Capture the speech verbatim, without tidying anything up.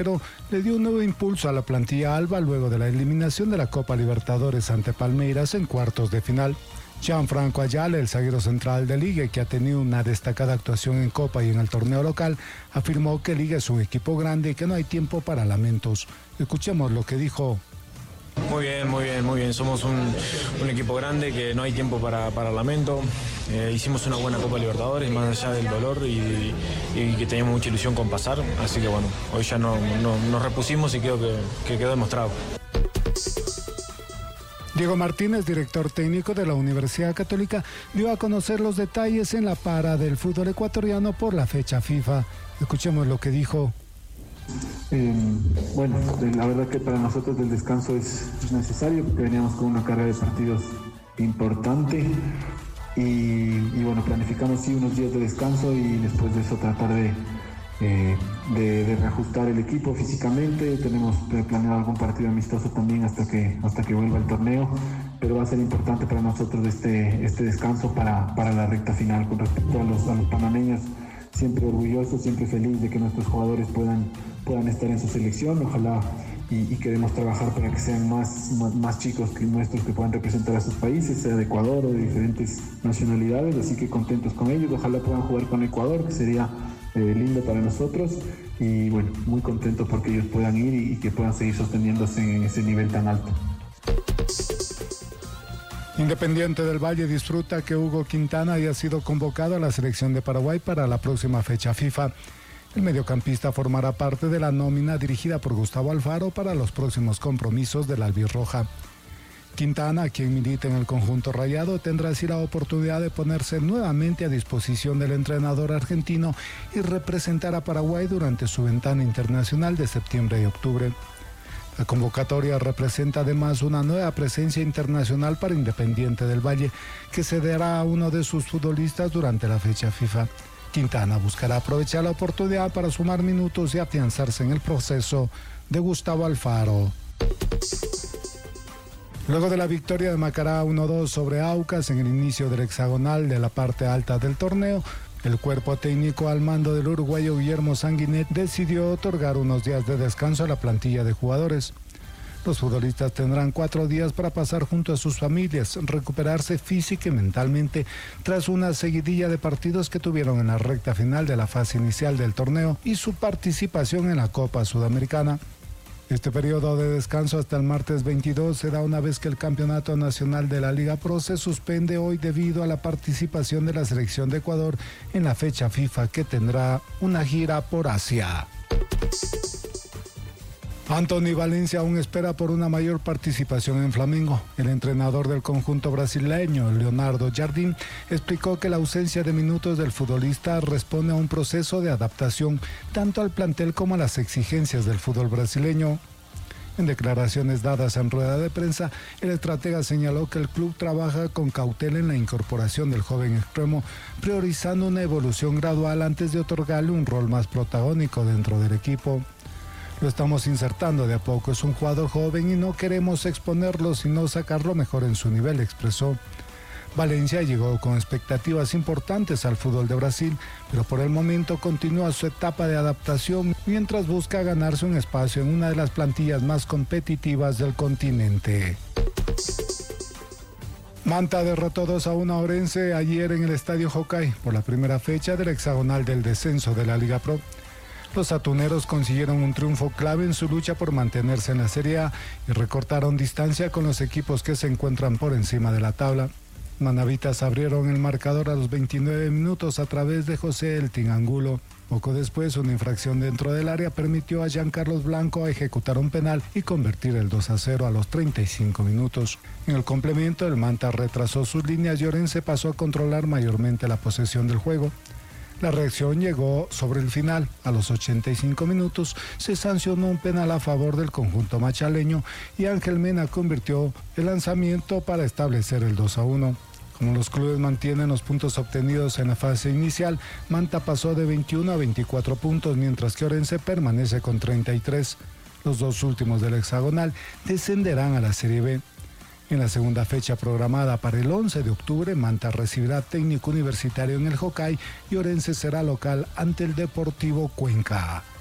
Pero le dio un nuevo impulso a la plantilla alba luego de la eliminación de la Copa Libertadores ante Palmeiras en cuartos de final. Gianfranco Ayala, el zaguero central de Liga, que ha tenido una destacada actuación en Copa y en el torneo local, afirmó que Liga es un equipo grande y que no hay tiempo para lamentos. Escuchemos lo que dijo. Muy bien, muy bien, muy bien. Somos un, un equipo grande que no hay tiempo para, para lamento. Eh, hicimos una buena Copa Libertadores, más allá del dolor y, y que teníamos mucha ilusión con pasar. Así que bueno, hoy ya no, no, nos repusimos y creo que, que quedó demostrado. Diego Martínez, director técnico de la Universidad Católica, dio a conocer los detalles en la para del fútbol ecuatoriano por la fecha FIFA. Escuchemos lo que dijo. Eh, bueno, la verdad que para nosotros el descanso es necesario porque veníamos con una carga de partidos importante y, y bueno, planificamos sí unos días de descanso y después de eso tratar de, eh, de, de reajustar el equipo físicamente. Tenemos planeado algún partido amistoso también hasta que, hasta que vuelva el torneo, pero va a ser importante para nosotros este, este descanso para, para la recta final. Con respecto a los, a los panameños, siempre orgulloso, siempre feliz de que nuestros jugadores puedan, puedan estar en su selección, ojalá y, y queremos trabajar para que sean más, más, más chicos que nuestros que puedan representar a sus países, sea de Ecuador o de diferentes nacionalidades, así que contentos con ellos, ojalá puedan jugar con Ecuador, que sería eh, lindo para nosotros, y bueno, muy contento porque ellos puedan ir y, y que puedan seguir sosteniéndose en ese nivel tan alto. Independiente del Valle disfruta que Hugo Quintana haya sido convocado a la selección de Paraguay para la próxima fecha FIFA. El mediocampista formará parte de la nómina dirigida por Gustavo Alfaro para los próximos compromisos de la albirroja. Quintana, quien milita en el conjunto rayado, tendrá así la oportunidad de ponerse nuevamente a disposición del entrenador argentino y representar a Paraguay durante su ventana internacional de septiembre y octubre. La convocatoria representa además una nueva presencia internacional para Independiente del Valle, que cederá a uno de sus futbolistas durante la fecha FIFA. Quintana buscará aprovechar la oportunidad para sumar minutos y afianzarse en el proceso de Gustavo Alfaro. Luego de la victoria de Macará uno dos sobre Aucas en el inicio del hexagonal de la parte alta del torneo, el cuerpo técnico al mando del uruguayo Guillermo Sanguinet decidió otorgar unos días de descanso a la plantilla de jugadores. Los futbolistas tendrán cuatro días para pasar junto a sus familias, recuperarse física y mentalmente tras una seguidilla de partidos que tuvieron en la recta final de la fase inicial del torneo y su participación en la Copa Sudamericana. Este periodo de descanso hasta el martes veintidós se da una vez que el Campeonato Nacional de la Liga Pro se suspende hoy debido a la participación de la selección de Ecuador en la fecha FIFA que tendrá una gira por Asia. Anthony Valencia aún espera por una mayor participación en Flamengo. El entrenador del conjunto brasileño, Leonardo Jardim, explicó que la ausencia de minutos del futbolista responde a un proceso de adaptación tanto al plantel como a las exigencias del fútbol brasileño. En declaraciones dadas en rueda de prensa, el estratega señaló que el club trabaja con cautela en la incorporación del joven extremo, priorizando una evolución gradual antes de otorgarle un rol más protagónico dentro del equipo. Lo estamos insertando de a poco, es un jugador joven y no queremos exponerlo sino sacarlo mejor en su nivel, expresó. Valencia llegó con expectativas importantes al fútbol de Brasil, pero por el momento continúa su etapa de adaptación mientras busca ganarse un espacio en una de las plantillas más competitivas del continente. Manta derrotó dos a uno a Orense ayer en el Estadio Hokkaido por la primera fecha del hexagonal del descenso de la Liga Pro. Los atuneros consiguieron un triunfo clave en su lucha por mantenerse en la Serie A y recortaron distancia con los equipos que se encuentran por encima de la tabla. Manavitas abrieron el marcador a los veintinueve minutos a través de José Eltin Angulo. Poco después, una infracción dentro del área permitió a Giancarlos Blanco ejecutar un penal y convertir el dos a cero a los treinta y cinco minutos. En el complemento, el Manta retrasó sus líneas y Orense pasó a controlar mayormente la posesión del juego. La reacción llegó sobre el final. A los ochenta y cinco minutos se sancionó un penal a favor del conjunto machaleño y Ángel Mena convirtió el lanzamiento para establecer el dos a uno. Como los clubes mantienen los puntos obtenidos en la fase inicial, Manta pasó de veintiuno a veinticuatro puntos, mientras que Orense permanece con treinta y tres. Los dos últimos del hexagonal descenderán a la Serie B. En la segunda fecha programada para el once de octubre, Manta recibirá Técnico Universitario en el Hokkaido y Orense será local ante el Deportivo Cuenca.